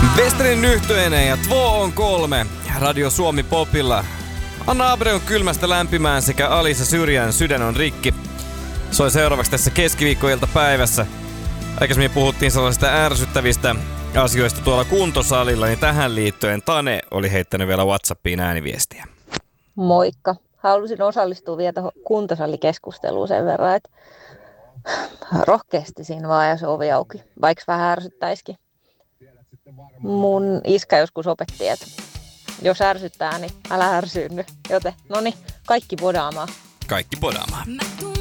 Westerin nyhtöinen ja Två on 3. Radio Suomi Popilla. Anna Abre on kylmästä lämpimään sekä Alisa Syrjän Sydän on rikki. Soi seuraavaksi tässä keskiviikkoiltapäivässä. Aikaisemmin puhuttiin sellaisista ärsyttävistä asioista tuolla kuntosalilla, niin tähän liittyen Tane oli heittänyt vielä WhatsAppiin ääniviestiä. Moikka. Halusin osallistua vielä tuohon kuntosalikeskusteluun sen verran, että rohkeasti siinä vaan ja se ovi auki, vaikka vähän ärsyttäisikin. Mun iskä joskus opetti, että jos ärsyttää, niin älä ärsyynny. Joten, noniin, kaikki bodaamaan. Kaikki bodaamaan.